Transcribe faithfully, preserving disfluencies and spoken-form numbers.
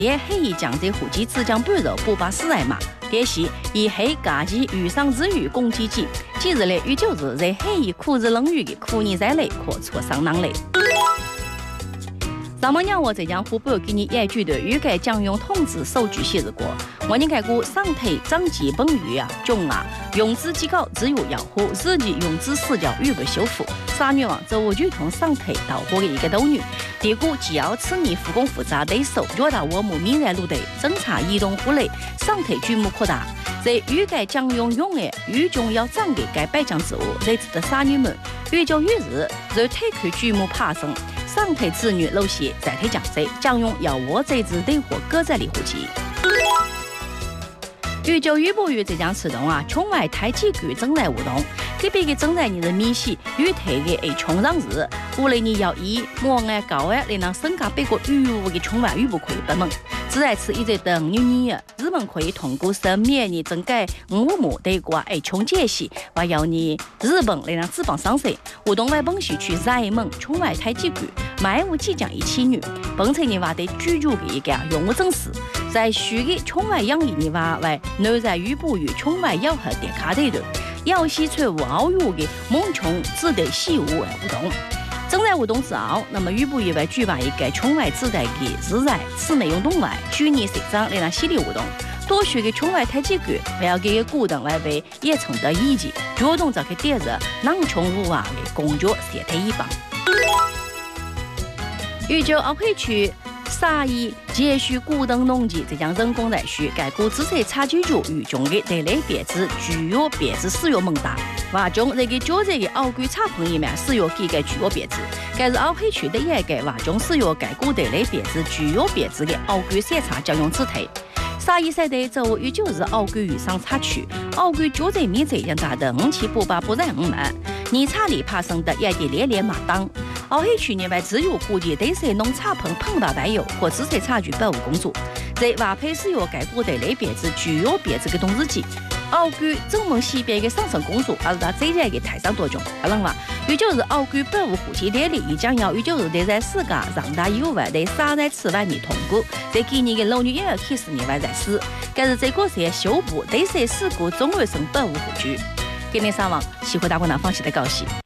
也可以将这户籍只将半肉补把四来嘛。但是以黑假期遇上之余攻击己，今日嘞与就是在黑以苦日冷雨的苦年在内可错伤囊嘞。上么让我在江湖不给你一句的预改将用统治手举写日过，我应该估上腿长基本语啊，中啊，用之极高只有要护，自己用之死角愈不修复。杀女王这我就同上腿到过的一个斗女，地估既要此年复工复杂对手，若到我们明然路的侦查移动户内上腿规模扩大，在预改将用用的预中要涨的该百将之物，在值得杀女们越久越日，就推开规模爬升。上腿子女露血，再推降税，将用要我这支对货搁在里户籍。预就预不预这将启动啊，窗外抬起举正在舞动，这边的正在你的米西预推的哎冲上日，无论你要以莫爱高爱来让身家别个预务的窗外预不可以不猛，只在此一直等你你日本可以通过生免你整改五亩对过哎冲解析，我要你日本来让资本上市，活动外本西去在门窗外抬起举。买物即将一妻女，本才你话得居住的一个用物正事，在虚的窗外养育你话为内在与不与窗外要和点卡的人，要西吹无奥语的梦穷只得细物的活动。正在活动之后，那么与不与为举办一个窗外自带的日在室内运动外，去年社长来让系列活动。多学的窗外太极拳，还要给股东来为也承得意见，主动找个点子，囊穷无瓦的工作写太一帮。预就奥会区沙邑接续股东农机，这将人工来续该股资产差距局与中的对类别子具有别子使用猛大，话中这个就这个奥股差朋友们使用几个具有别子，该是奥会区的一个话中使用该股对类别子具有别子的奥股审查将用此体。沙邑赛的周与就是奥股与上差区，奥股就在面这样大的五七八八不然五万，你差里爬升的也得连连马当。奥黑区内外只有估计对谁农差棚碰到带有或资产差距保护工作，在瓦配使用该股的类别子具有别子的同日记。奥股正门西边的上层工作，而是他这在的台上多种。阿人话，也就是奥股保护户籍代理，也将要也就是得在世界让大有外的三在此外你通过，在今年的六月一号开始你外在死，但是这个是修补对谁事故中卫生保护户籍。给你上网，喜欢大官党放弃的高兴。